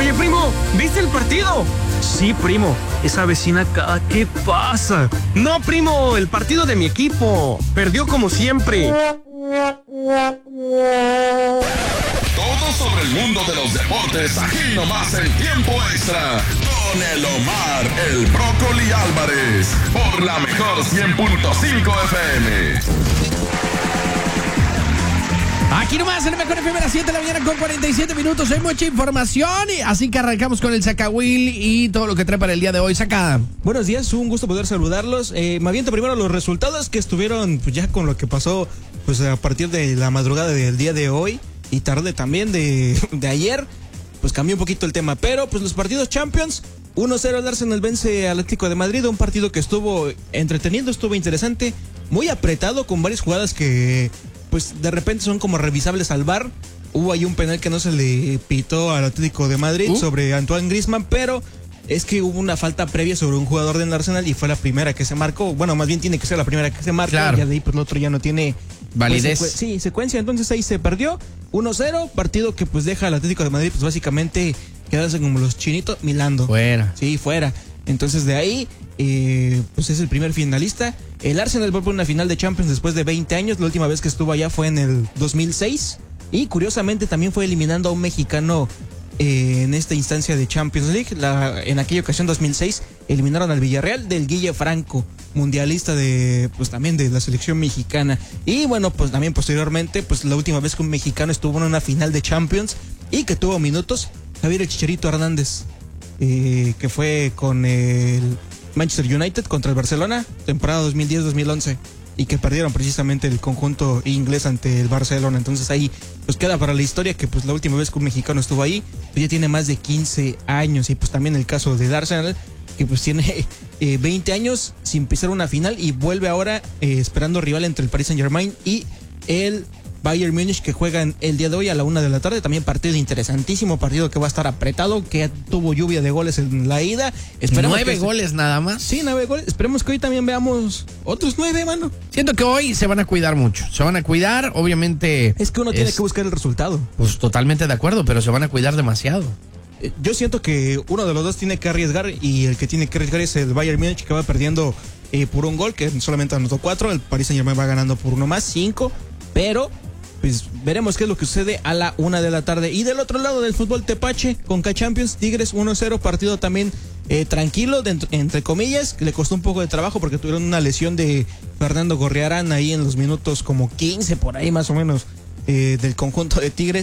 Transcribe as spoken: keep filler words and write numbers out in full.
Oye, primo, ¿viste el partido? Sí, primo, esa vecina acá, ¿qué pasa? No, primo, el partido de mi equipo. Perdió como siempre. Todo sobre el mundo de los deportes, aquí nomás en Tiempo Extra, con el Omar, el Brócoli Álvarez, por la mejor cien punto cinco F M. Aquí nomás en el mejor F M a las siete de la mañana con cuarenta y siete minutos. Hay mucha información, así que arrancamos con el Zacahuil y todo lo que trae para el día de hoy. Saca. Buenos días, un gusto poder saludarlos. Eh, me aviento primero los resultados que estuvieron pues, ya con lo que pasó pues a partir de la madrugada del día de hoy y tarde también de, de ayer. Pues cambió un poquito el tema, pero pues los partidos Champions. uno cero el Arsenal vence al Atlético de Madrid, un partido que estuvo entretenido, estuvo interesante, muy apretado con varias jugadas que pues de repente son como revisables al V A R. Hubo ahí un penal que no se le pitó al Atlético de Madrid uh. sobre Antoine Griezmann, pero es que hubo una falta previa sobre un jugador del Arsenal y fue la primera que se marcó. Bueno, más bien tiene que ser la primera que se marca, claro. Ya de ahí pues el otro ya no tiene validez. Pues, secu- sí, secuencia, entonces ahí se perdió. uno cero, partido que pues deja al Atlético de Madrid pues básicamente quedarse como los chinitos milando. Fuera. Sí, fuera. Entonces de ahí, eh, pues es el primer finalista. El Arsenal va por una final de Champions después de veinte años. La última vez que estuvo allá fue en el dos mil seis. Y curiosamente también fue eliminando a un mexicano eh, en esta instancia de Champions League. La, en aquella ocasión, dos mil seis, eliminaron al Villarreal del Guille Franco, mundialista de, pues también de la selección mexicana. Y bueno, pues también posteriormente, pues la última vez que un mexicano estuvo en una final de Champions y que tuvo minutos, Javier el Chicharito Hernández, eh, que fue con el Manchester United contra el Barcelona, temporada dos mil diez dos mil once, y que perdieron precisamente el conjunto inglés ante el Barcelona. Entonces ahí pues queda para la historia que pues la última vez que un mexicano estuvo ahí pues ya tiene más de quince años. Y pues también el caso de Arsenal, que pues tiene eh, veinte años sin pisar una final y vuelve ahora eh, esperando rival entre el Paris Saint-Germain y el Bayern Múnich, que juegan el día de hoy a la una de la tarde. También partido interesantísimo, partido que va a estar apretado, que tuvo lluvia de goles en la ida. Esperemos nueve que goles se... nada más. Sí, nueve goles. Esperemos que hoy también veamos otros nueve, mano. Siento que hoy se van a cuidar mucho. Se van a cuidar, obviamente. Es que uno es... tiene que buscar el resultado. Pues totalmente de acuerdo, pero se van a cuidar demasiado. Yo siento que uno de los dos tiene que arriesgar y el que tiene que arriesgar es el Bayern Múnich, que va perdiendo eh, por un gol, que solamente anotó cuatro. El Paris Saint-Germain va ganando por uno más, cinco. Pero pues veremos qué es lo que sucede a la una de la tarde. Y del otro lado del fútbol tepache, Conca Champions, Tigres uno cero, partido también eh, tranquilo, dentro, entre comillas, que le costó un poco de trabajo porque tuvieron una lesión de Fernando Gorriarán ahí en los minutos como quince, por ahí más o menos, eh, del conjunto de Tigres.